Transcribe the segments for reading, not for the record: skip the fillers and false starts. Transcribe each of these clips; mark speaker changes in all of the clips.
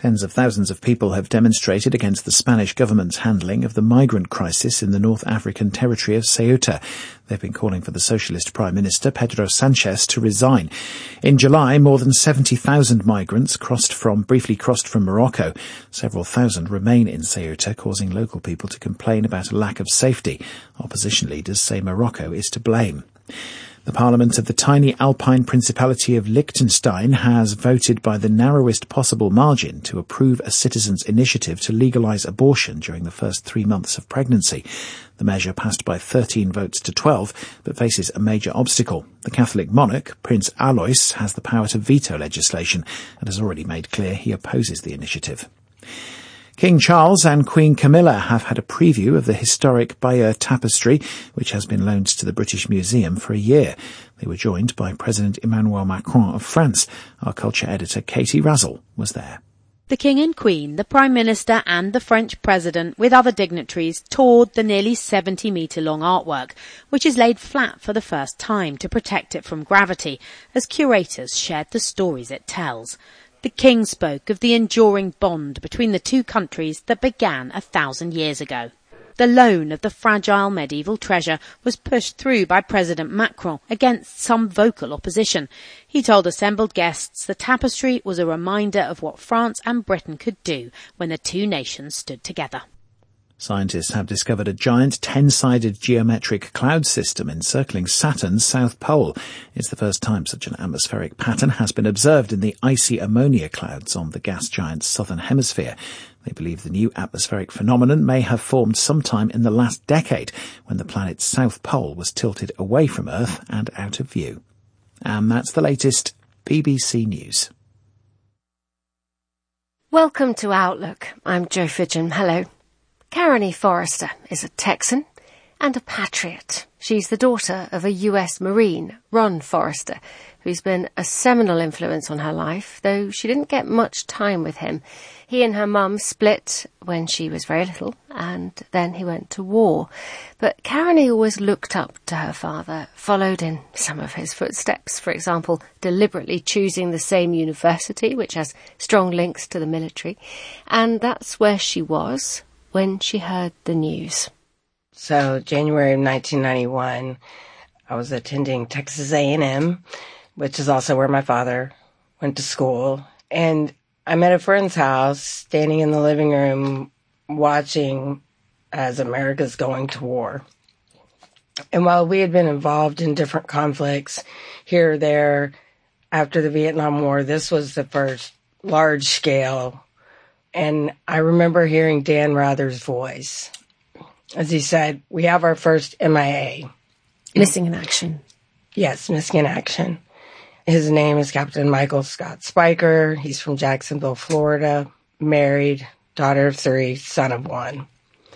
Speaker 1: Tens of thousands of people have demonstrated against the Spanish government's handling of the migrant crisis in the North African territory of Ceuta. They've been calling for the Socialist Prime Minister, Pedro Sanchez, to resign. In July, more than 70,000 migrants briefly crossed from Morocco. Several thousand remain in Ceuta, causing local people to complain about a lack of safety. Opposition leaders say Morocco is to blame. The Parliament of the tiny Alpine Principality of Liechtenstein has voted by the narrowest possible margin to approve a citizens' initiative to legalise abortion during the first 3 months of pregnancy. The measure passed by 13 votes to 12, but faces a major obstacle. The Catholic monarch, Prince Alois, has the power to veto legislation and has already made clear he opposes the initiative. King Charles and Queen Camilla have had a preview of the historic Bayeux tapestry, which has been loaned to the British Museum for a year. They were joined by President Emmanuel Macron of France. Our culture editor Katie Razzle was there.
Speaker 2: The King and Queen, the Prime Minister and the French President, with other dignitaries, toured the nearly 70-metre-long artwork, which is laid flat for the first time to protect it from gravity, as curators shared the stories it tells. The King spoke of the enduring bond between the two countries that began 1,000 years ago. The loan of the fragile medieval treasure was pushed through by President Macron against some vocal opposition. He told assembled guests the tapestry was a reminder of what France and Britain could do when the two nations stood together.
Speaker 1: Scientists have discovered a giant 10-sided geometric cloud system encircling Saturn's south pole. It's the first time such an atmospheric pattern has been observed in the icy ammonia clouds on the gas giant's southern hemisphere. They believe the new atmospheric phenomenon may have formed sometime in the last decade, when the planet's south pole was tilted away from Earth and out of view. And that's the latest BBC News.
Speaker 3: Welcome to Outlook. I'm Jo Fidgen. Hello. Karen E. Forrester is a Texan and a patriot. She's the daughter of a US Marine, Ron Forrester, who's been a seminal influence on her life, though she didn't get much time with him. He and her mum split when she was very little, and then he went to war. But Karen E. always looked up to her father, followed in some of his footsteps, for example, deliberately choosing the same university, which has strong links to the military. And that's where she was when she heard the news.
Speaker 4: So January of 1991, I was attending Texas A&M, which is also where my father went to school. And I'm at a friend's house, standing in the living room, watching as America's going to war. And while we had been involved in different conflicts here or there after the Vietnam War, this was the first large scale. And I remember hearing Dan Rather's voice as he said, "We have our first MIA."
Speaker 3: Missing in action.
Speaker 4: Yes, missing in action. His name is Captain Michael Scott Spiker. He's from Jacksonville, Florida, married, daughter of 3, son of 1.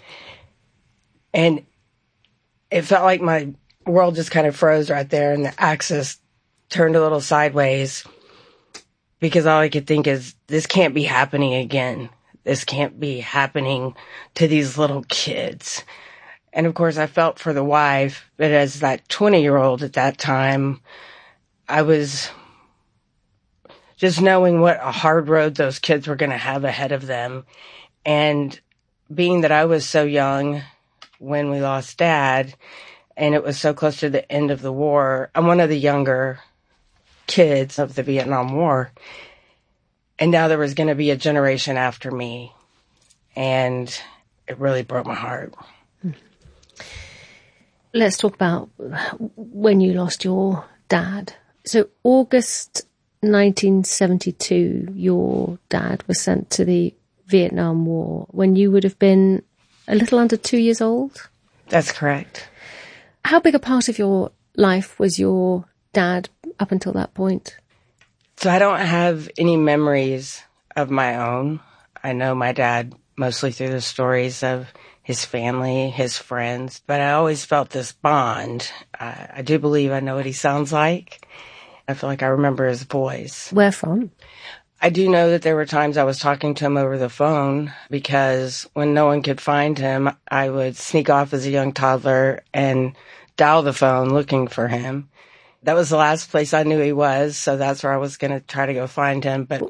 Speaker 4: And it felt like my world just kind of froze right there, and the axis turned a little sideways, because all I could think is, this can't be happening again. This can't be happening to these little kids. And of course I felt for the wife, but as that 20-year-old at that time, I was just knowing what a hard road those kids were going to have ahead of them. And being that I was so young when we lost Dad, and it was so close to the end of the war, I'm one of the younger kids of the Vietnam War. And now there was going to be a generation after me. And it really broke my heart.
Speaker 3: Let's talk about when you lost your dad. So August 1972, your dad was sent to the Vietnam War when you would have been a little under 2 years old?
Speaker 4: That's correct.
Speaker 3: How big a part of your life was your dad up until that point?
Speaker 4: So I don't have any memories of my own. I know my dad mostly through the stories of his family, his friends, but I always felt this bond. I do believe I know what he sounds like. I feel like I remember his voice.
Speaker 3: Where from?
Speaker 4: I do know that there were times I was talking to him over the phone, because when no one could find him, I would sneak off as a young toddler and dial the phone looking for him. That was the last place I knew he was, so that's where I was going to try to go find him. But